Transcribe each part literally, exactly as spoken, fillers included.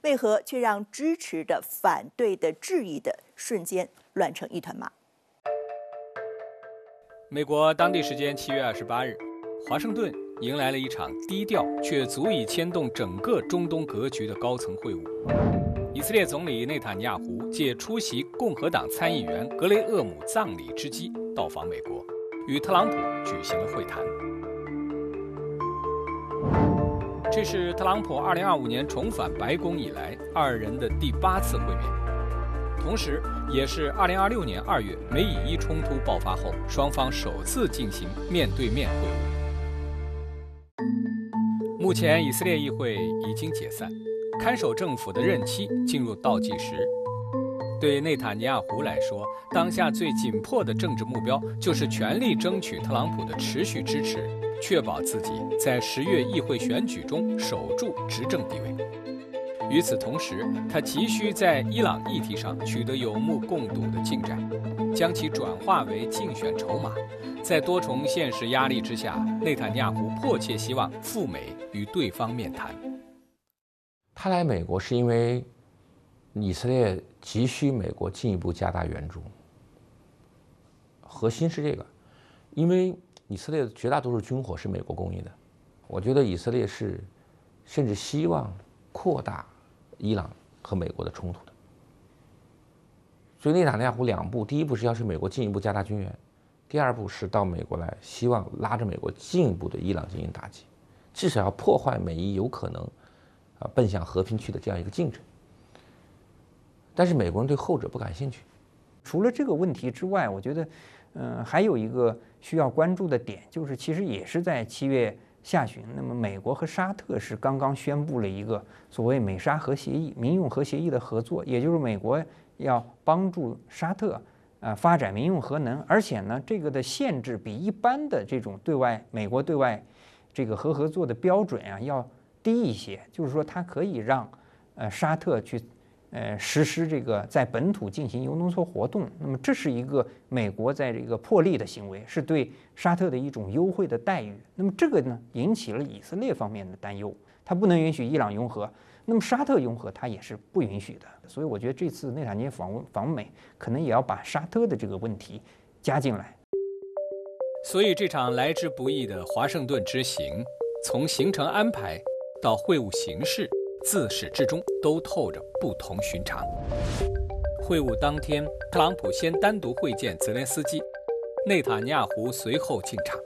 为何却让支持的、反对的、质疑的瞬间乱成一团麻？ 美国当地时间七月二十八日，华盛顿迎来了一场低调却足以牵动整个中东格局的高层会晤。以色列总理内塔尼亚胡借出席共和党参议员格雷厄姆葬礼之机到访美国，与特朗普举行了会谈。这是特朗普二零二五年重返白宫以来二人的第八次会面，同时也是二零二六年二月美以伊冲突爆发后双方首次进行面对面会晤。目前以色列议会已经解散，看守政府的任期进入倒计时。对内塔尼亚胡来说，当下最紧迫的政治目标就是全力争取特朗普的持续支持，确保自己在十月议会选举中守住执政地位。与此同时，他急需在伊朗议题上取得有目共睹的进展，将其转化为竞选筹码。在多重现实压力之下，内塔尼亚胡迫切希望赴美与对方面谈。 他来美国是因为以色列急需美国进一步加大援助，核心是这个，因为以色列的绝大多数军火是美国供应的，我觉得以色列是甚至希望扩大伊朗和美国的冲突的。所以内塔尼亚胡两步，第一步是要求美国进一步加大军援，第二步是到美国来，希望拉着美国进一步对伊朗进行打击，至少要破坏美伊有可能啊奔向和平区的这样一个进程。但是美国人对后者不感兴趣。 除了这个问题之外，我觉得，嗯、呃，还有一个需要关注的点，就是其实也是在七月下旬，那么美国和沙特是刚刚宣布了一个所谓美沙核协议、民用核协议的合作，也就是美国要帮助沙特啊、呃、发展民用核能，而且呢，这个的限制比一般的这种对外美国对外这个核合作的标准啊要低一些，就是说它可以让呃沙特去。呃，实施这个在本土进行铀浓缩活动，那么这是一个美国在这个破例的行为，是对沙特的一种优惠的待遇。那么这个呢，引起了以色列方面的担忧，它不能允许伊朗拥核，那么沙特拥核它也是不允许的。所以我觉得这次内塔尼亚胡访问访美，可能也要把沙特的这个问题加进来。 所以这场来之不易的华盛顿之行，从行程安排到会晤形式，自始至终都透着不同寻常。会晤当天，特朗普先单独会见泽连斯基，内塔尼亚胡随后进场。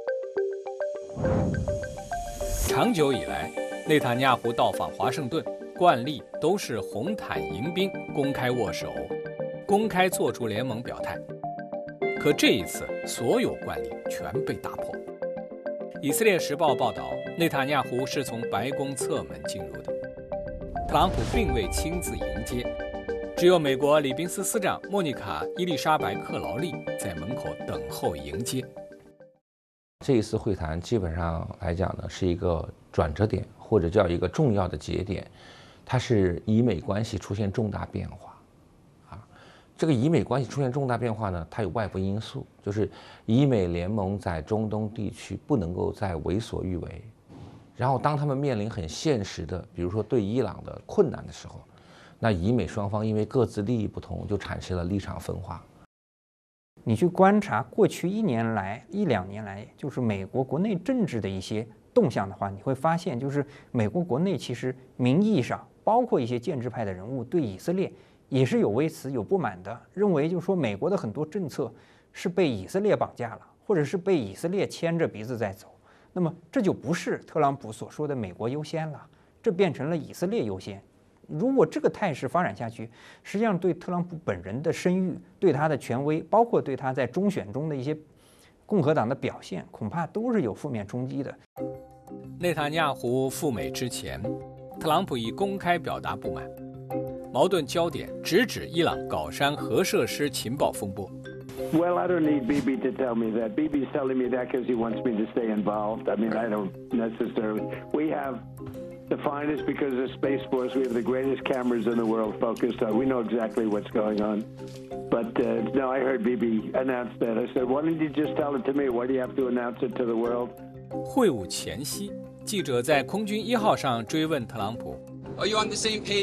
长久以来，内塔尼亚胡到访华盛顿，惯例都是红毯迎宾，公开握手，公开做出联盟表态。可这一次，所有惯例全被打破。以色列时报报道，内塔尼亚胡是从白宫侧门进入的。特朗普并未亲自迎接，只有美国礼宾司司长莫妮卡·伊丽莎白·克劳利在门口等候迎接。 这一次会谈基本上来讲呢，是一个转折点，或者叫一个重要的节点，它是以美关系出现重大变化。啊，这个以美关系出现重大变化呢，它有外部因素，就是以美联盟在中东地区不能够再为所欲为。然后，当他们面临很现实的，比如说对伊朗的困难的时候，那以美双方因为各自利益不同，就产生了立场分化。 你去观察过去一年来、一两年来，就是美国国内政治的一些动向的话，你会发现，就是美国国内其实名义上，包括一些建制派的人物，对以色列也是有微词、有不满的，认为就是说美国的很多政策是被以色列绑架了，或者是被以色列牵着鼻子在走。那么这就不是特朗普所说的美国优先了，这变成了以色列优先。如果这个态势发展下去，实际上对特朗普本人的声誉、对他的权威，包括对他在中选中的一些共和党的表现，恐怕都是有负面冲击的。 内塔尼亚胡赴美之前，特朗普已公开表达不满，矛盾焦点直指伊朗搞山核设施情报风波。 Well, I don't need Bibi to tell me that. Bibi's telling me that because he wants me to stay involved. I mean, I don't necessarily. We have the finest because of Space Force. We have the greatest cameras in the world focused on. We know exactly what's going on. But uh, no, I heard Bibi announce that. I said, why don't you just tell it to me? Why do you have to announce it to the world? 会晤前夕，记者在空军一号上追问特朗普 Are you on the same page?